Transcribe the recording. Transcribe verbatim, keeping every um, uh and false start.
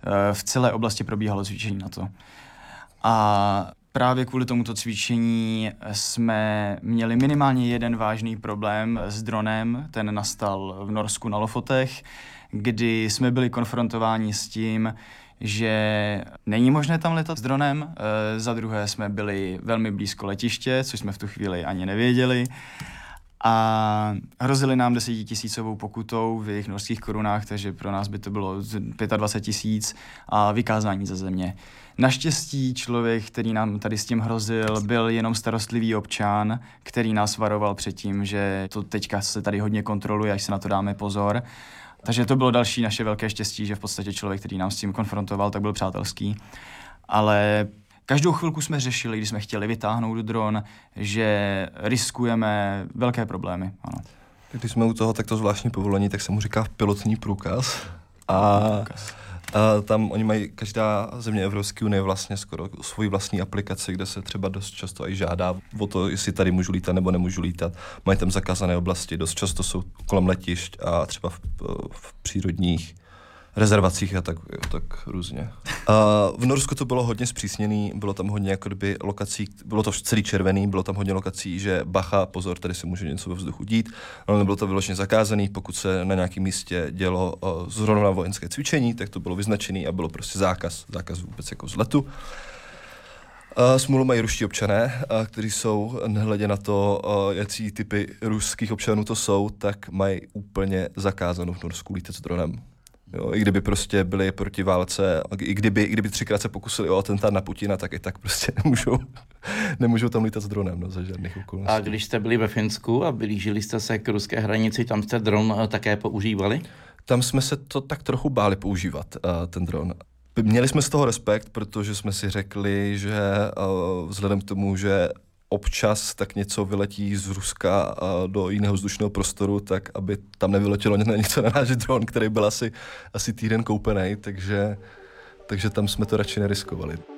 v celé oblasti probíhalo cvičení NATO. A právě kvůli tomuto cvičení jsme měli minimálně jeden vážný problém s dronem, ten nastal v Norsku na Lofotech, kdy jsme byli konfrontováni s tím, že není možné tam letat s dronem, e, za druhé jsme byli velmi blízko letiště, což jsme v tu chvíli ani nevěděli, a hrozili nám desetitisícovou pokutou v jejich norských korunách, takže pro nás by to bylo dvacet pět tisíc a vykázání ze země. Naštěstí člověk, který nám tady s tím hrozil, byl jenom starostlivý občan, který nás varoval před tím, že to teďka se tady hodně kontroluje, až se na to dáme pozor. Takže to bylo další naše velké štěstí, že v podstatě člověk, který nám s tím konfrontoval, tak byl přátelský. Ale každou chvilku jsme řešili, když jsme chtěli vytáhnout dron, že riskujeme velké problémy. Ano. Když jsme u toho takto zvláštní povolení, tak se mu říká pilotní průkaz. A, průkaz. a tam oni mají, každá země Evropské unie vlastně skoro svoji vlastní aplikaci, kde se třeba dost často i žádá o to, jestli tady můžu lítat nebo nemůžu lítat. Mají tam zakázané oblasti, dost často jsou kolem letišť a třeba v, v přírodních rezervacích a tak, jo, tak různě. A v Norsku to bylo hodně zpřísněný, bylo tam hodně jako kdyby lokací, bylo to celý červený, bylo tam hodně lokací, že bacha, pozor, tady se může něco ve vzduchu dít, ale nebylo to vyloženě zakázaný, pokud se na nějakém místě dělo uh, zrovna vojenské cvičení, tak to bylo vyznačený a bylo prostě zákaz, zákaz vůbec jako vzletu. Uh, smůlu mají ruští občané, uh, kteří jsou, nehledě na to, uh, jaký typy ruských občanů to jsou, tak mají úplně zakázanou v Norsku lítat s dronem. Jo, i kdyby prostě byli proti válce, i kdyby, i kdyby třikrát se pokusili o atentát na Putina, tak i tak prostě nemůžou, nemůžou tam lítat s dronem, no, za žádných okolností. A když jste byli ve Finsku a blížili jste se k ruské hranici, tam jste dron také používali? Tam jsme se to tak trochu báli používat, uh, ten dron. Měli jsme z toho respekt, protože jsme si řekli, že uh, vzhledem k tomu, že občas tak něco vyletí z Ruska do jiného vzdušného prostoru, tak aby tam nevyletělo něco na náš dron, který byl asi, asi týden koupený, takže, takže tam jsme to radši neriskovali.